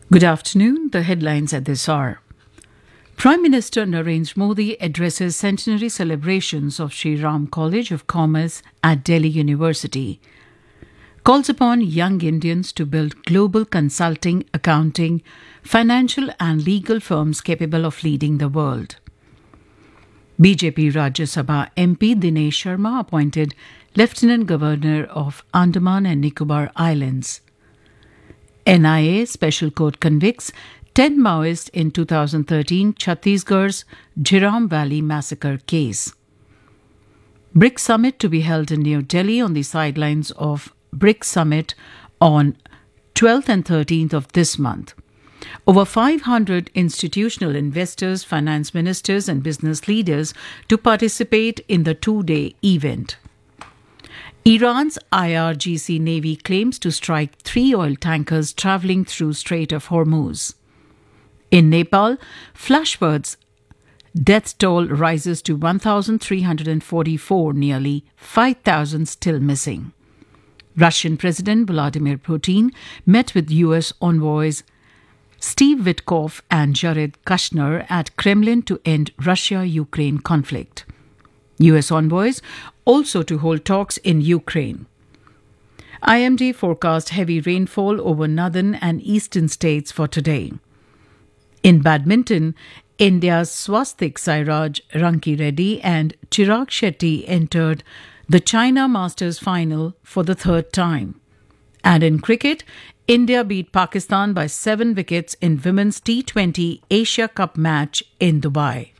Good afternoon. The headlines at this hour. Prime Minister Narendra Modi addresses centenary celebrations of Sri Ram College of Commerce at Delhi University. Calls upon young Indians to build global consulting, accounting, financial and legal firms capable of leading the world. BJP Rajya Sabha MP Dinesh Sharma appointed Lieutenant Governor of Andaman and Nicobar Islands. NIA Special Court convicts 10 Maoists in 2013 Chhattisgarh's Jhiram Valley massacre case. BRICS Summit to be held in New Delhi on the sidelines of BRICS Summit on 12th and 13th of this month. Over 500 institutional investors, finance ministers and business leaders to participate in the two-day event. Iran's IRGC Navy claims to strike 3 oil tankers travelling through Strait of Hormuz. In Nepal, flashbirds' death toll rises to 1,344, nearly 5,000 still missing. Russian President Vladimir Putin met with US envoys Steve Witkoff and Jared Kushner at Kremlin to end Russia-Ukraine conflict. US envoys also to hold talks in Ukraine. IMD forecast heavy rainfall over northern and eastern states for today. In badminton, India's Swastik Sairaj Rankireddy and Chirag Shetty entered the China Masters final for the third time. And in cricket, India beat Pakistan by 7 wickets in Women's T20 Asia Cup match in Dubai.